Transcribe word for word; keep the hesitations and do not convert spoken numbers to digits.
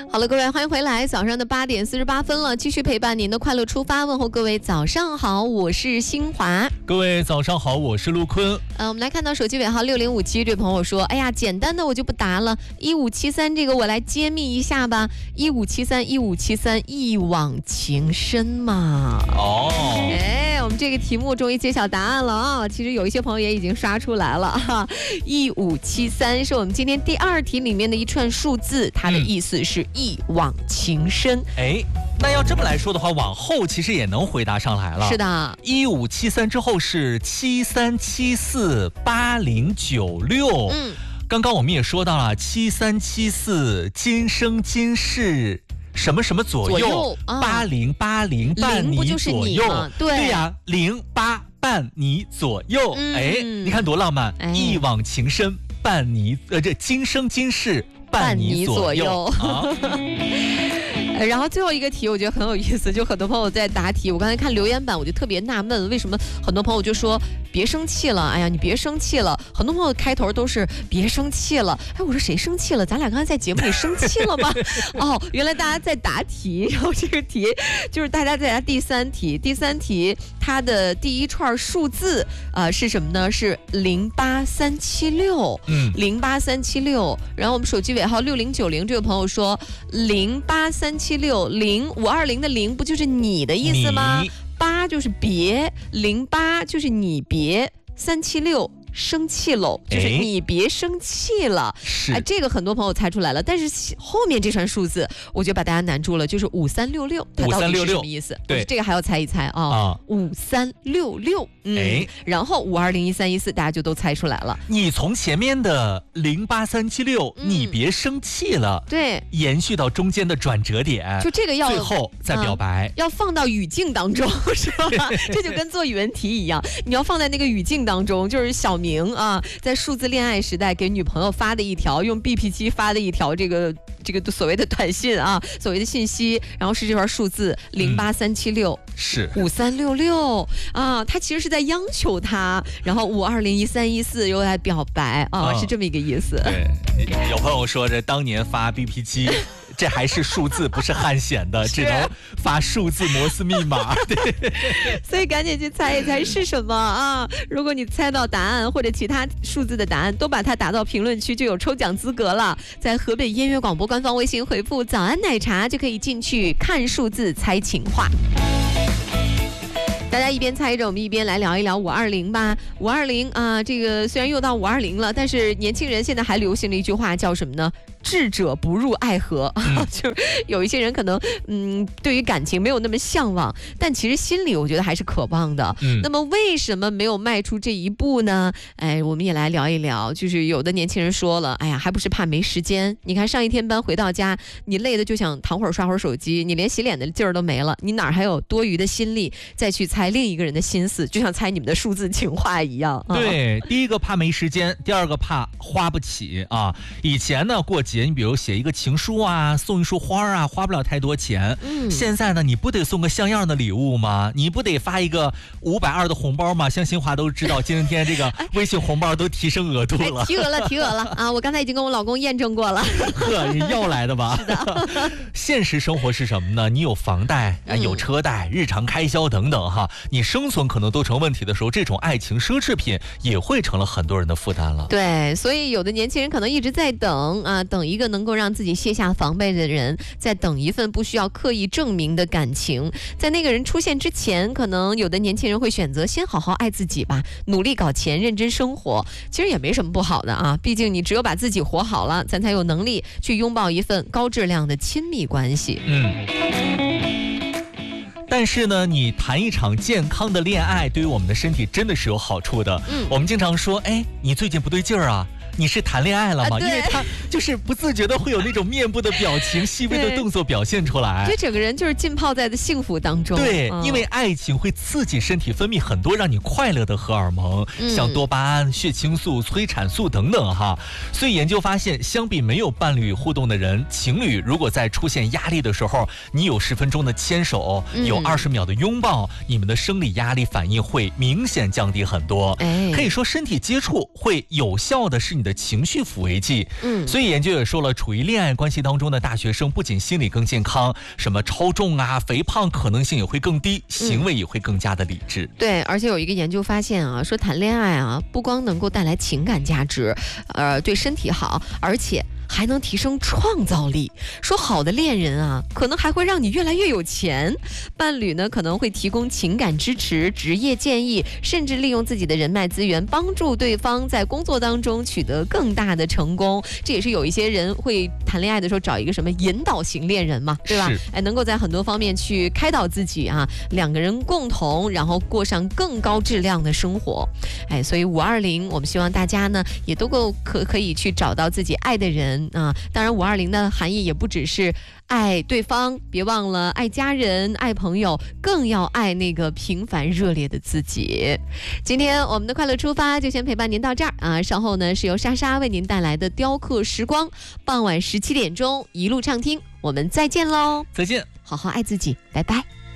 好了，各位，欢迎回来。早上的八点四十八分了，继续陪伴您的快乐出发，问候各位早上好，我是新华。 各位早上好，我是陆坤。 呃，我们来看到手机尾号六零五七这位朋友说，哎呀，简单的我就不答了，一五七三这个我来揭秘一下吧。一五七三一五七三，一往情深嘛。 哦， 哎，我们这个题目终于揭晓答案了啊！其实有一些朋友也已经刷出来了哈。一五七三是我们今天第二题里面的一串数字，它的意思是一往情深。 哎、嗯，那要这么来说的话，往后其实也能回答上来了。 是的， 一五七三之后是七三七四八零九六。嗯，刚刚我们也说到了七三七四今生今世什么什么左右，八零八零伴你左右。对呀、啊，零八伴你左右。嗯、哎，你看多浪漫，哎、一往情深伴你呃这今生今世伴你左右。啊然后最后一个题我觉得很有意思，就很多朋友在答题，我刚才看留言板我就特别纳闷，为什么很多朋友就说别生气了，哎呀你别生气了，很多朋友开头都是别生气了，哎我说谁生气了，咱俩刚才在节目里生气了吗？哦，原来大家在答题，然后这个题就是大家在答第三题，第三题它的第一串数字呃是什么呢？是零八三七六，嗯，零八三七六，然后我们手机尾号六零九零这位朋友说零八三七六零五二零的零不就是你的意思吗？八就是别，零八就是你别，三七六生气喽，就是你别生气了。是，哎，这个很多朋友猜出来了，但是后面这串数字，我就把大家难住了，就是五三六六，它到底是什么意思？对，这个还要猜一猜啊。五三六六，哎，然后五二零一三一四，大家就都猜出来了。 你从前面的零八三七六，你别生气了， 对， 延续到中间的转折点， 就这个要最后再表白， 嗯、要放到语境当中，是吧？这就跟做语文题一样，你要放在那个语境当中，就是小明啊，在数字恋爱时代给女朋友发的一条，用 B P 机发的一条这个这个所谓的短信啊，所谓的信息，然后是这条数字零八三七六， 是五三六六啊，他其实是在央求他，然后五二零一三一四又来表白啊，嗯、是这么一个意思。 对，有朋友说这当年发 B P 机。这还是数字，不是汉显的，只能发数字摩斯密码。对， 所以赶紧去猜一猜是什么啊！如果你猜到答案或者其他数字的答案，都把它打到评论区，就有抽奖资格了。在河北音乐广播官方微信回复“早安奶茶”，就可以进去看数字、猜情话。大家一边猜着，我们一边来聊一聊五二零吧。五二零啊，这个虽然又到五二零了，但是年轻人现在还流行了一句话，叫什么呢？智者不入爱河，嗯、就是有一些人可能嗯，对于感情没有那么向往，但其实心里我觉得还是渴望的。嗯、那么为什么没有迈出这一步呢？哎，我们也来聊一聊。就是有的年轻人说了，哎呀，还不是怕没时间。你看上一天班回到家，你累的就想躺会儿刷会儿手机，你连洗脸的劲儿都没了，你哪还有多余的心力再去猜另一个人的心思？就像猜你们的数字情话一样。 对，啊、第一个怕没时间，第二个怕花不起啊。以前呢，过节你比如写一个情书啊，送一束花啊，花不了太多钱。嗯，现在呢，你不得送个像样的礼物吗？你不得发一个五百二的红包吗？像新华都知道，今天这个微信红包都提升额度了， 哎、提额了，提额了啊！我刚才已经跟我老公验证过了。 呵，你要来的吧？ 是的。 现实生活是什么呢？你有房贷啊，有车贷，日常开销等等哈，你生存可能都成问题的时候，这种爱情奢侈品也会成了很多人的负担了。 对，所以有的年轻人可能一直在等啊，等一个能够让自己卸下防备的人，在等一份不需要刻意证明的感情。在那个人出现之前，可能有的年轻人会选择先好好爱自己吧，努力搞钱，认真生活。其实也没什么不好的啊，毕竟你只有把自己活好了，咱才有能力去拥抱一份高质量的亲密关系。嗯。 但是呢，你谈一场健康的恋爱，对于我们的身体真的是有好处的。嗯，我们经常说，哎，你最近不对劲儿啊。你是谈恋爱了吗？ 啊、 因为他就是不自觉的会有那种面部的表情、细微的动作表现出来， 所以整个人就是浸泡在的幸福当中。 对，嗯、因为爱情会刺激身体分泌很多让你快乐的荷尔蒙，嗯、像多巴胺、血清素、催产素等等哈。所以研究发现，相比没有伴侣互动的人，情侣如果在出现压力的时候，你有十分钟的牵手，嗯、有二十秒的拥抱，你们的生理压力反应会明显降低很多。哎，可以说身体接触会有效的使你的的情绪抚慰剂。 嗯， 所以研究也说了，处于恋爱关系当中的大学生不仅心理更健康，什么超重啊、肥胖可能性也会更低，行为也会更加的理智。 嗯、对，而且有一个研究发现啊，说谈恋爱啊，不光能够带来情感价值，呃，对身体好，而且还能提升创造力。说好的恋人啊，可能还会让你越来越有钱。伴侣呢，可能会提供情感支持、职业建议，甚至利用自己的人脉资源，帮助对方在工作当中取得更大的成功。这也是有一些人会谈恋爱的时候找一个什么引导型恋人嘛，对吧？哎，能够在很多方面去开导自己啊，两个人共同，然后过上更高质量的生活。哎，所以五二零，我们希望大家呢也都够可可以去找到自己爱的人啊。当然，五二零的含义也不只是爱对方，别忘了爱家人、爱朋友，更要爱那个平凡热烈的自己。今天我们的快乐出发就先陪伴您到这儿啊，稍后呢是由莎莎为您带来的雕刻时光，傍晚十七点钟一路畅听，我们再见喽！ 再见， 好好爱自己，拜拜。